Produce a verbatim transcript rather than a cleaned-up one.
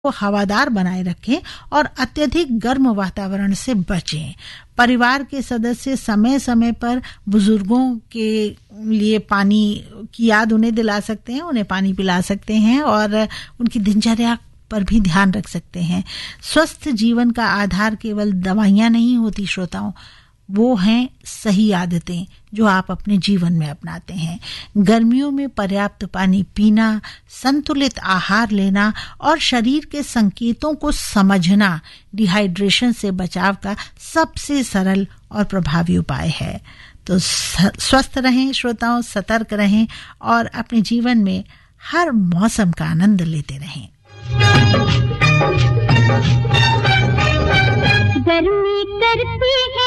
को हवादार बनाए रखें और अत्यधिक गर्म वातावरण से बचें। परिवार के सदस्य समय समय पर बुजुर्गों के लिए पानी की याद उन्हें दिला सकते हैं, उन्हें पानी पिला सकते हैं और उनकी दिनचर्या पर भी ध्यान रख सकते हैं। स्वस्थ जीवन का आधार केवल दवाइयां नहीं होती श्रोताओं, वो हैं सही आदतें जो आप अपने जीवन में अपनाते हैं। गर्मियों में पर्याप्त पानी पीना, संतुलित आहार लेना और शरीर के संकेतों को समझना डिहाइड्रेशन से बचाव का सबसे सरल और प्रभावी उपाय है। तो स्वस्थ रहें श्रोताओं, सतर्क रहें और अपने जीवन में हर मौसम का आनंद लेते रहें। गर्मी करती है